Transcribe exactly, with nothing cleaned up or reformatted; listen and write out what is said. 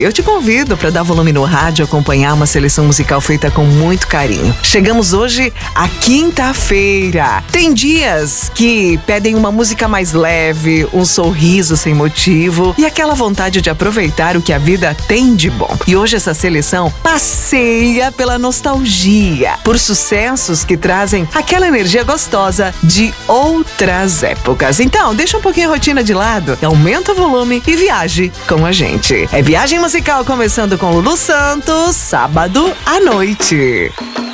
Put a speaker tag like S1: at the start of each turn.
S1: Eu te convido para dar volume no rádio e acompanhar uma seleção musical feita com muito carinho. Chegamos hoje à quinta-feira. Tem dias que pedem uma música mais leve, um sorriso sem motivo e aquela vontade de aproveitar o que a vida tem de bom. E hoje essa seleção passeia pela nostalgia, por sucessos que trazem aquela energia gostosa de outras épocas. Então, deixa um pouquinho a rotina de lado, aumenta o volume e viaje com a gente. É Viagem Musical começando com Lulu Santos, sábado à noite.